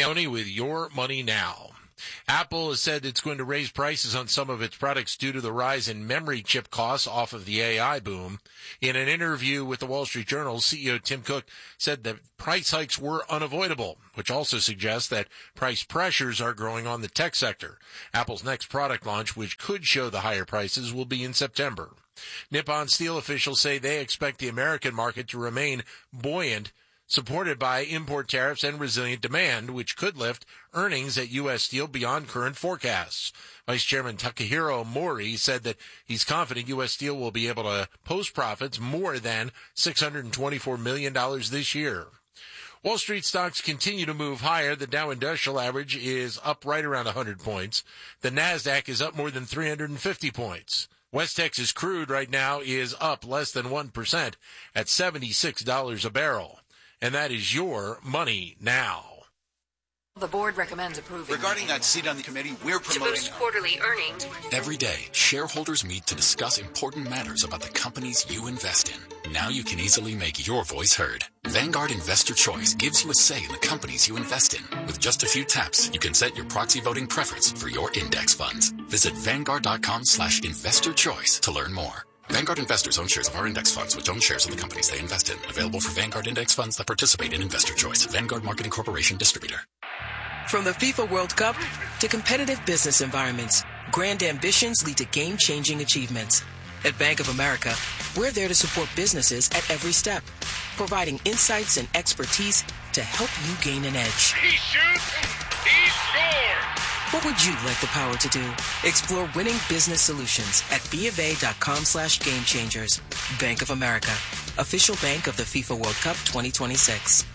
Leone with Your Money Now. Apple has said it's going to raise prices on some of its products due to the rise in memory chip costs off of the AI boom. In an interview with the Wall Street Journal, CEO Tim Cook said that price hikes were unavoidable, which also suggests that price pressures are growing on the tech sector. Apple's next product launch, which could show the higher prices, will be in September. Nippon Steel officials say they expect the American market to remain buoyant, supported by import tariffs and resilient demand, which could lift earnings at U.S. Steel beyond current forecasts. Vice Chairman Takahiro Mori said that he's confident U.S. Steel will be able to post profits more than $624 million this year. Wall Street stocks continue to move higher. The Dow Industrial Average is up right around 100 points. The Nasdaq is up more than 350 points. West Texas crude right now is up less than 1% at $76 a barrel. And that is Your Money Now. The board recommends approving. Regarding that seat on the committee, we're promoting to boost quarterly earnings. Every day, shareholders meet to discuss important matters about the companies you invest in. Now you can easily make your voice heard. Vanguard Investor Choice gives you a say in the companies you invest in. With just a few taps, you can set your proxy voting preference for your index funds. Visit Vanguard.com/investorchoice to learn more. Vanguard investors own shares of our index funds, which own shares of the companies they invest in. Available for Vanguard index funds that participate in Investor Choice. Vanguard Marketing Corporation Distributor. From the FIFA World Cup to competitive business environments, grand ambitions lead to game-changing achievements. At Bank of America, we're there to support businesses at every step, providing insights and expertise to help you gain an edge. He shoots, he scores! What would you like the power to do? Explore winning business solutions at BofA.com/gamechangers. Bank of America, official bank of the FIFA World Cup 2026.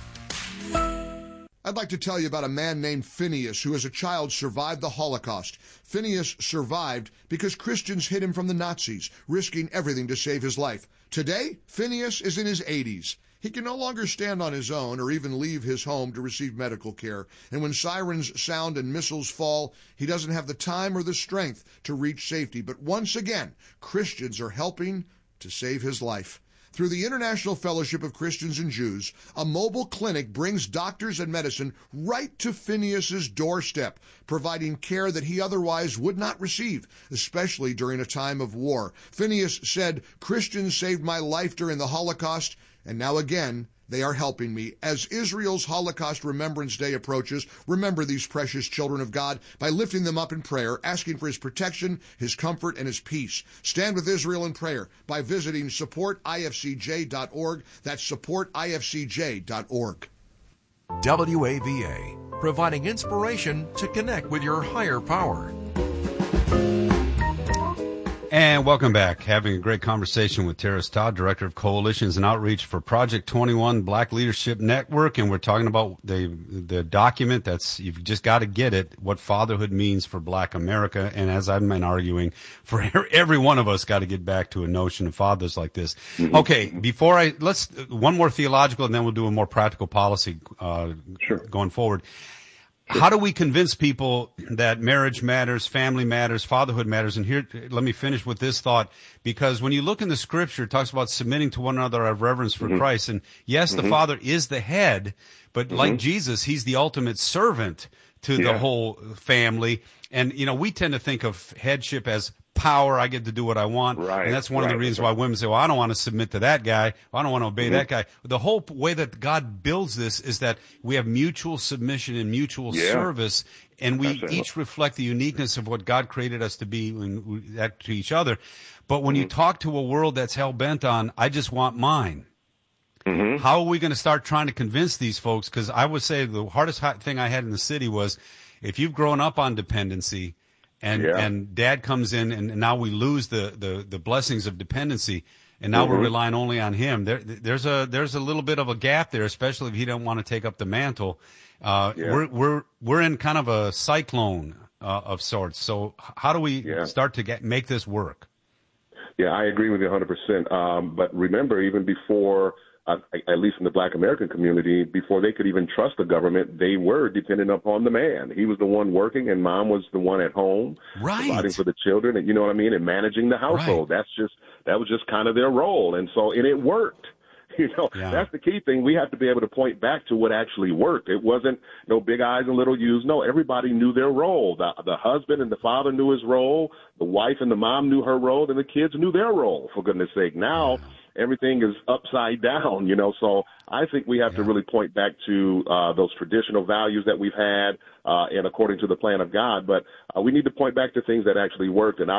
I'd like to tell you about a man named Phineas who as a child survived the Holocaust. Phineas survived because Christians hid him from the Nazis, risking everything to save his life. Today, Phineas is in his 80s. He can no longer stand on his own or even leave his home to receive medical care. And when sirens sound and missiles fall, he doesn't have the time or the strength to reach safety. But once again, Christians are helping to save his life. Through the International Fellowship of Christians and Jews, a mobile clinic brings doctors and medicine right to Phineas's doorstep, providing care that he otherwise would not receive, especially during a time of war. Phineas said, "Christians saved my life during the Holocaust, and now again, they are helping me." As Israel's Holocaust Remembrance Day approaches, remember these precious children of God by lifting them up in prayer, asking for his protection, his comfort, and his peace. Stand with Israel in prayer by visiting supportifcj.org. That's supportifcj.org. WAVA, providing inspiration to connect with your higher power. And welcome back. Having a great conversation with Terrace Todd, Director of Coalitions and Outreach for Project 21 Black Leadership Network. And we're talking about the document that's, you've just got to get it, what fatherhood means for Black America. And as I've been arguing, for every one of us got to get back to a notion of fathers like this. Mm-hmm. Okay, let's one more theological and then we'll do a more practical policy going forward. How do we convince people that marriage matters, family matters, fatherhood matters? And here, let me finish with this thought, because when you look in the scripture, it talks about submitting to one another out of reverence for Christ. And yes, the father is the head, but like Jesus, he's the ultimate servant to the whole family. And, you know, we tend to think of headship as power. I get to do what I want. Right, and that's one of the reasons why women say, well, I don't want to submit to that guy. I don't want to obey that guy. The whole way that God builds this is that we have mutual submission and mutual service, and we each reflect the uniqueness of what God created us to be to each other. But when you talk to a world that's hell-bent on, I just want mine, how are we going to start trying to convince these folks? Because I would say the hardest thing I had in the city was, if you've grown up on dependency, and dad comes in and now we lose the blessings of dependency, and now we're relying only on him. There's a little bit of a gap there, especially if he don't want to take up the mantle. We're in kind of a cyclone of sorts. So how do we start to make this work? Yeah, I agree with you 100%. But remember, even before, at least in the Black American community, before they could even trust the government, they were dependent upon the man. He was the one working, and mom was the one at home, providing for the children, and you know what I mean, and managing the household. That was just kind of their role, and it worked. That's the key thing. We have to be able to point back to what actually worked. It wasn't no big I's and little U's. No, everybody knew their role. The husband and the father knew his role. The wife and the mom knew her role, and the kids knew their role, for goodness sake. Now, everything is upside down, so I think we have to really point back to those traditional values that we've had and according to the plan of God. But we need to point back to things that actually worked. And